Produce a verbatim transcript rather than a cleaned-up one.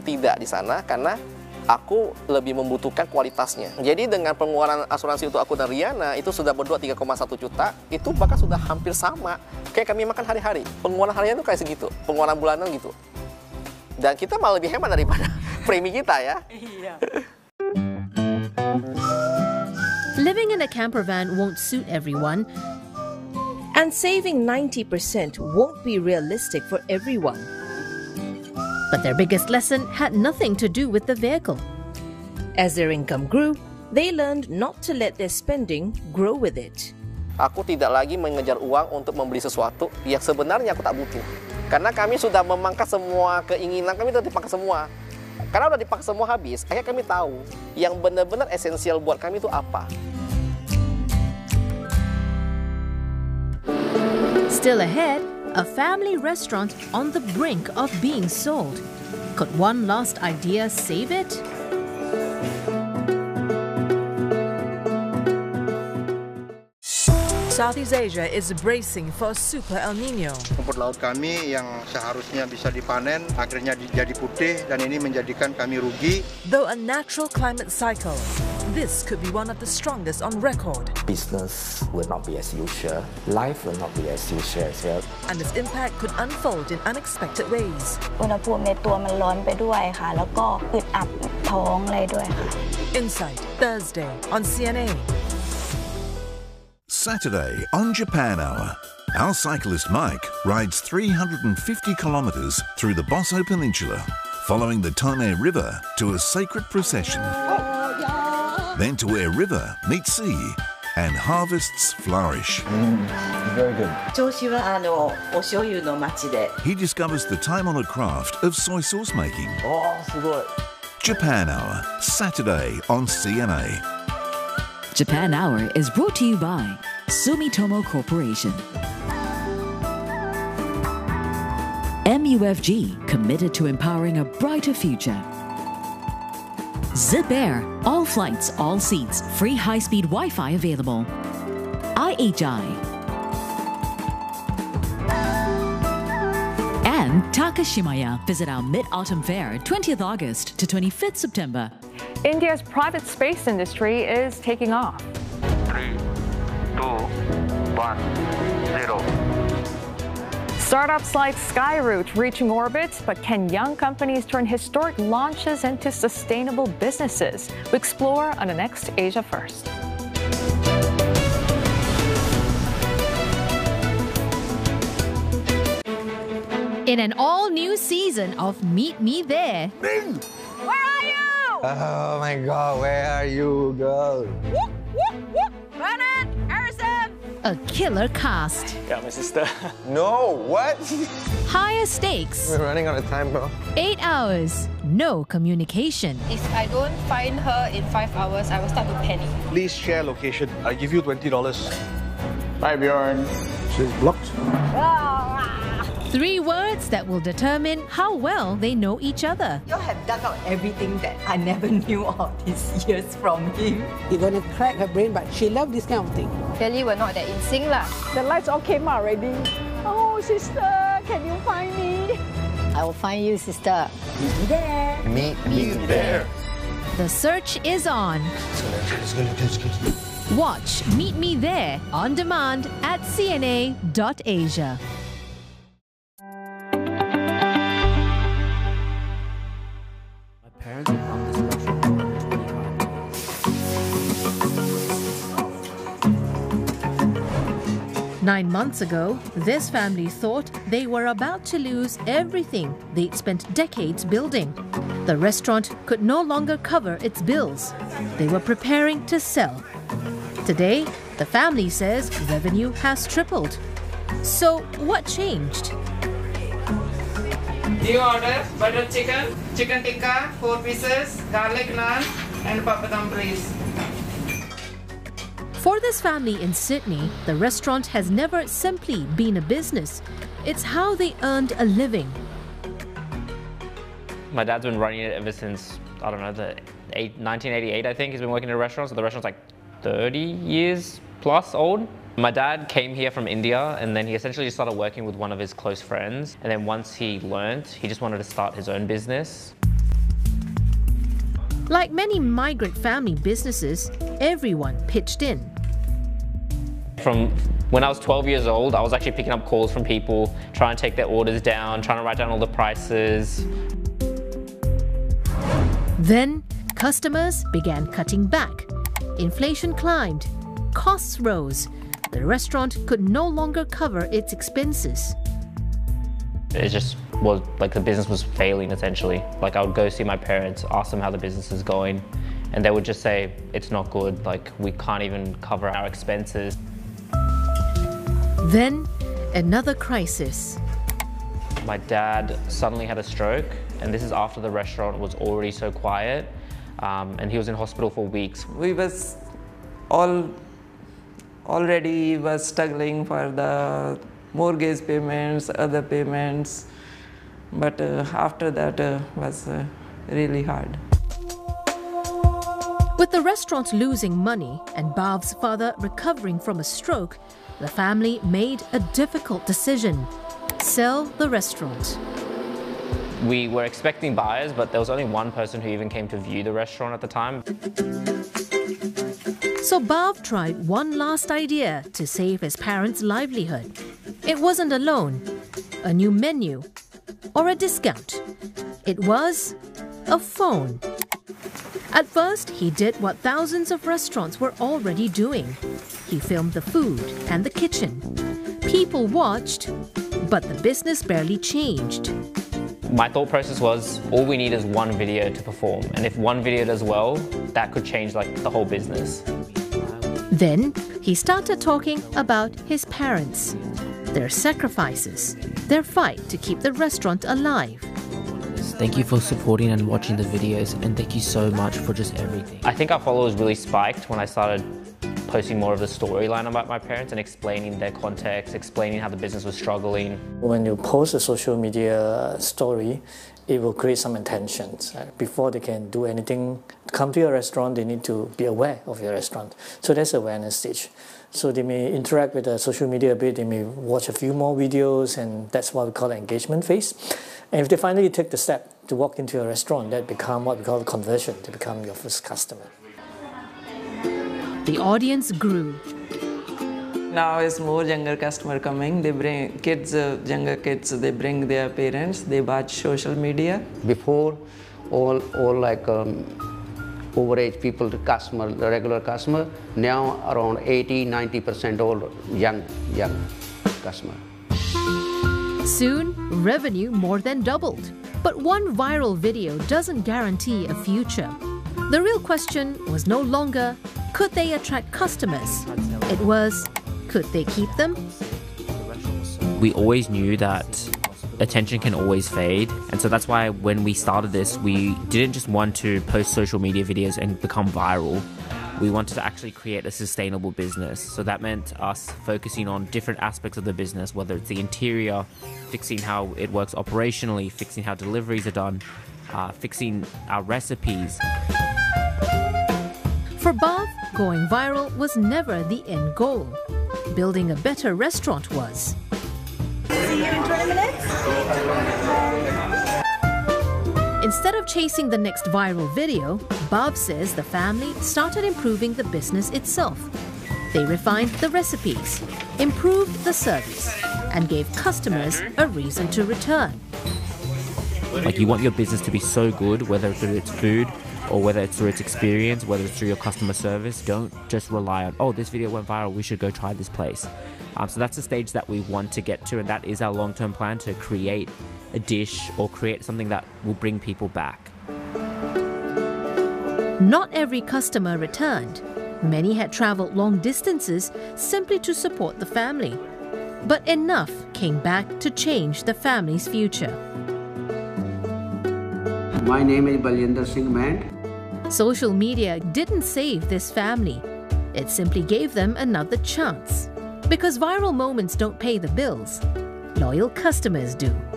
tidak di sana karena aku lebih membutuhkan kualitasnya. Jadi dengan pengeluaran asuransi untuk aku dan Riana itu sudah berdua tiga koma satu juta, itu bahkan sudah hampir sama kayak kami makan hari-hari. Pengeluaran harian itu kayak segitu, pengeluaran bulanan gitu. Dan kita malah lebih hemat daripada premi kita ya. Iya. Living in a camper van won't suit everyone. And saving ninety percent won't be realistic for everyone. But their biggest lesson had nothing to do with the vehicle. As their income grew, they learned not to let their spending grow with it. Aku tidak lagi mengejar uang untuk membeli sesuatu yang sebenarnya aku tak butuh. Karena kami sudah memangkas semua keinginan, kami sudah dipakai semua. Karena udah dipakai semua habis, akhirnya kami tahu yang benar-benar esensial buat kami itu apa. Still ahead, a family restaurant on the brink of being sold. Could one last idea save it? Southeast Asia is bracing for Super El Nino. Rumput laut kami yang seharusnya bisa dipanen akhirnya jadi putih dan ini menjadikan kami rugi. Though a natural climate cycle, this could be one of the strongest on record. Business will not be as usual. Life will not be as usual as well. And its impact could unfold in unexpected ways. อุณหภูมิในตัวมันร้อนไปด้วยค่ะแล้วก็อึดอัดท้องอะไรด้วยค่ะ Insight, Thursday on C N A. Saturday on Japan Hour, our cyclist Mike rides three hundred fifty kilometres through the Bosso Peninsula, following the Tone River to a sacred procession. Then to where river meets sea and harvests flourish. Mm, very good. 銚子はあのお醤油の町で He discovers the time-honoured craft of soy sauce making. Oh, so good. Japan Hour, Saturday on C N A. Japan Hour is brought to you by Sumitomo Corporation. M U F G, committed to empowering a brighter future. Zip Air, all flights, all seats, free high-speed Wi-Fi available. I H I. And Takashimaya. Visit our Mid-Autumn Fair, twentieth August to twenty-fifth September. India's private space industry is taking off. Three, two, one, zero. Startups like Skyroot reaching orbit, but can young companies turn historic launches into sustainable businesses? We explore on the next Asia First. In an all-new season of Meet Me There. Bing! Where are you? Oh my God, where are you, girl? Whoop, whoop, whoop. Bernard, Harrison. A killer cast. Got my sister. No, what? Higher stakes. We're running out of time, bro. Eight hours. No communication. If I don't find her in five hours, I will start to panic. Please share location. I give you twenty dollars. Bye, Bjorn. She's blocked. Three words that will determine how well they know each other. You have dug out everything that I never knew all these years from him. You're gonna crack her brain, but she loves this kind of thing. Clearly, we're not that in sync lah. The lights all came out already. Oh, sister, can you find me? I will find you, sister. Meet me there. Meet me there. The search is on. Watch Meet Me There on demand at C N A dot asia. Parents have run this restaurant for twenty-five years. Nine months ago, this family thought they were about to lose everything they'd spent decades building. The restaurant could no longer cover its bills. They were preparing to sell. Today, the family says revenue has tripled. So what changed? New order, butter chicken, chicken tikka, four pieces, garlic naan, and papadum please. For this family in Sydney, the restaurant has never simply been a business. It's how they earned a living. My dad's been running it ever since, I don't know, the eight, nineteen eighty-eight, I think. He's been working in a restaurant, so the restaurant's like thirty years plus old. My dad came here from India, and then he essentially started working with one of his close friends. And then once he learned, he just wanted to start his own business. Like many migrant family businesses, everyone pitched in. From when I was twelve years old, I was actually picking up calls from people, trying to take their orders down, trying to write down all the prices. Then, customers began cutting back. Inflation climbed. Costs rose. The restaurant could no longer cover its expenses. It just was like the business was failing essentially. Like I would go see my parents, ask them how the business is going, and they would just say, it's not good, like we can't even cover our expenses. Then, another crisis. My dad suddenly had a stroke, and this is after the restaurant was already so quiet, um, and he was in hospital for weeks. We was all already was struggling for the mortgage payments, other payments, but uh, after that uh, was uh, really hard. With the restaurant losing money and Bhav's father recovering from a stroke, the family made a difficult decision: sell the restaurant. We were expecting buyers, but there was only one person who even came to view the restaurant at the time. So Bhav tried one last idea to save his parents' livelihood. It wasn't a loan, a new menu, or a discount. It was a phone. At first, he did what thousands of restaurants were already doing. He filmed the food and the kitchen. People watched, but the business barely changed. My thought process was, all we need is one video to perform, and if one video does well, that could change like the whole business. Then he started talking about his parents, their sacrifices, their fight to keep the restaurant alive. Thank you for supporting and watching the videos, and thank you so much for just everything. I think our followers really spiked when I started posting more of the storyline about my parents and explaining their context, explaining how the business was struggling. When you post a social media story, it will create some attention. Before they can do anything, come to your restaurant, they need to be aware of your restaurant. So that's awareness stage. So they may interact with the social media a bit, they may watch a few more videos, and that's what we call the engagement phase. And if they finally take the step to walk into your restaurant, that become what we call conversion, to become your first customer. The audience grew. Now is more younger customer coming. They bring kids, uh, younger kids, they bring their parents, they watch social media. Before, all, all like um, overage people, the customer, the regular customer, now around eighty, ninety percent all young, young customer. Soon, revenue more than doubled. But one viral video doesn't guarantee a future. The real question was no longer, could they attract customers? It was, could they keep them? We always knew that attention can always fade, and so that's why when we started this, we didn't just want to post social media videos and become viral. We wanted to actually create a sustainable business. So that meant us focusing on different aspects of the business, whether it's the interior, fixing how it works operationally, fixing how deliveries are done, uh, fixing our recipes. For Bhav, going viral was never the end goal. Building a better restaurant was. See you in twenty minutes. Instead of chasing the next viral video, Bhav says the family started improving the business itself. They refined the recipes, improved the service, and gave customers a reason to return. Like, you want your business to be so good, whether it's through its food or whether it's through its experience, whether it's through your customer service. Don't just rely on, oh, this video went viral, we should go try this place. Um, so that's the stage that we want to get to, and that is our long-term plan, to create a dish or create something that will bring people back. Not every customer returned. Many had traveled long distances simply to support the family. But enough came back to change the family's future. My name is Baljinder Singh Mand. Social media didn't save this family. It simply gave them another chance. Because viral moments don't pay the bills. Loyal customers do.